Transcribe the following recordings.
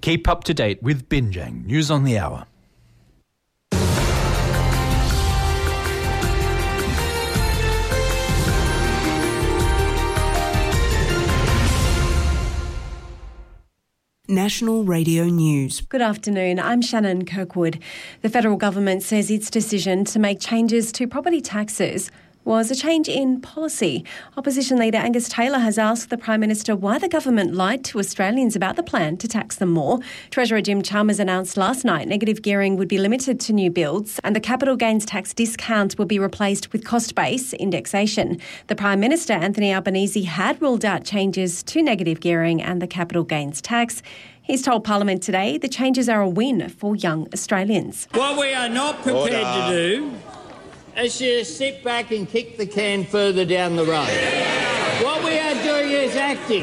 Keep up to date with Binjang News on the Hour. National Radio News. Good afternoon, I'm Shannon Kirkwood. The federal government says its decision to make changes to property taxes was a change in policy. Opposition leader Angus Taylor has asked the Prime Minister why the government lied to Australians about the plan to tax them more. Treasurer Jim Chalmers announced last night negative gearing would be limited to new builds and the capital gains tax discount will be replaced with cost-based indexation. The Prime Minister, Anthony Albanese, had ruled out changes to negative gearing and the capital gains tax. He's told Parliament today the changes are a win for young Australians. What we are not prepared to do is just sit back and kick the can further down the road. What we are doing is acting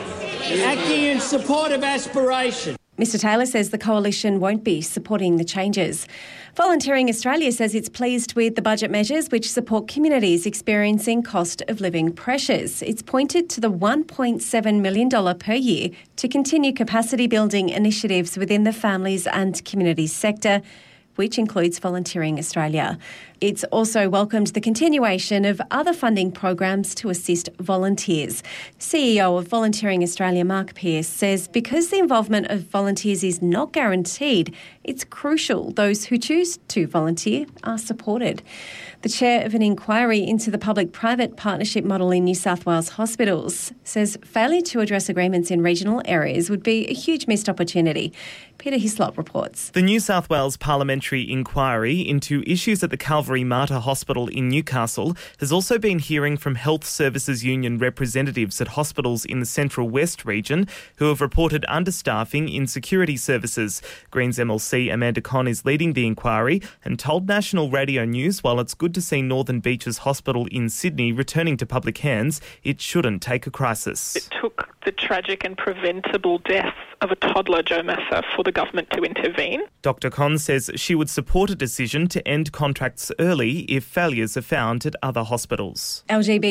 in support of aspiration. Mr Taylor says the coalition won't be supporting the changes. Volunteering Australia says it's pleased with the budget measures which support communities experiencing cost of living pressures. It's pointed to the $1.7 million per year to continue capacity building initiatives within the families and communities sector, which includes Volunteering Australia. It's also welcomed the continuation of other funding programs to assist volunteers. CEO of Volunteering Australia, Mark Pearce, says because the involvement of volunteers is not guaranteed, it's crucial those who choose to volunteer are supported. The chair of an inquiry into the public-private partnership model in New South Wales hospitals says failure to address agreements in regional areas would be a huge missed opportunity. Peter Hislop reports. The New South Wales Parliamentary Inquiry into issues at the Calvary Mater Hospital in Newcastle has also been hearing from Health Services Union representatives at hospitals in the Central West region who have reported understaffing in security services. Greens MLC Amanda Conn is leading the inquiry and told National Radio News while it's good to see Northern Beaches Hospital in Sydney returning to public hands, it shouldn't take a crisis. It took the tragic and preventable death of a toddler, Joe Massa, for the government to intervene. Dr Conn says she would support a decision to end contracts early if failures are found at other hospitals.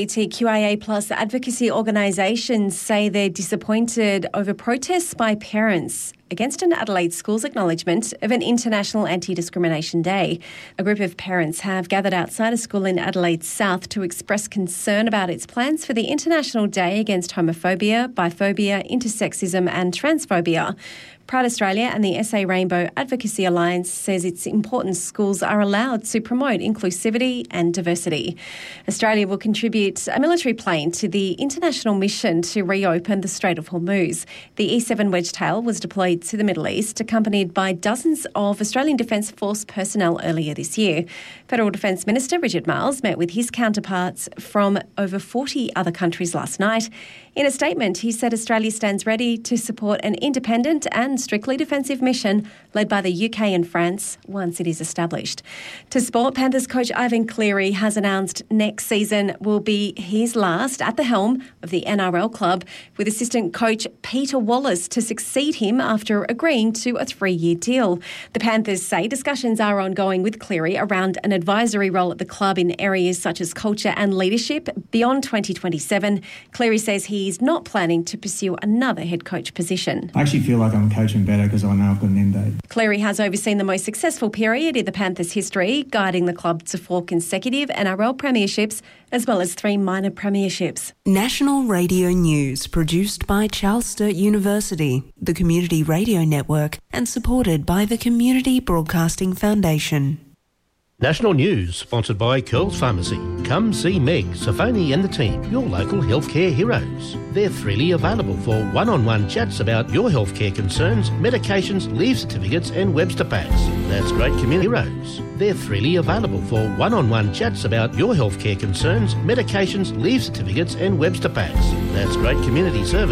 LGBTQIA+ advocacy organisations say they're disappointed over protests by parents against an Adelaide school's acknowledgement of an International Anti-Discrimination Day. A group of parents have gathered outside a school in Adelaide South to express concern about its plans for the International Day against homophobia, biphobia, intersexism and transphobia. Pride Australia and the SA Rainbow Advocacy Alliance says it's important schools are allowed to promote inclusivity and diversity. Australia will contribute a military plane to the international mission to reopen the Strait of Hormuz. The E-7 Wedgetail was deployed to the Middle East, accompanied by dozens of Australian Defence Force personnel earlier this year. Federal Defence Minister Richard Marles met with his counterparts from over 40 other countries last night. In a statement, he said Australia stands ready to support an independent and strictly defensive mission led by the UK and France once it is established. To sport, Panthers coach Ivan Cleary has announced next season will be his last at the helm of the NRL club, with assistant coach Peter Wallace to succeed him after agreeing to a 3-year deal. The Panthers say discussions are ongoing with Cleary around an advisory role at the club in areas such as culture and leadership beyond 2027. Cleary says he is not planning to pursue another head coach position. I actually feel like I'm coaching better because I know I've got an end date. Cleary has overseen the most successful period in the Panthers' history, guiding the club to 4 consecutive NRL premierships as well as 3 minor premierships. National Radio News, produced by Charles Sturt University, the Community Radio Network, and supported by the Community Broadcasting Foundation. National News, sponsored by Curls Pharmacy. Come see Meg, Safoni and the team, your local healthcare heroes. They're freely available for one-on-one chats about your healthcare concerns, medications, leave certificates and Webster packs. That's great community heroes. They're freely available for one-on-one chats about your healthcare concerns, medications, leave certificates and Webster packs. That's great community service.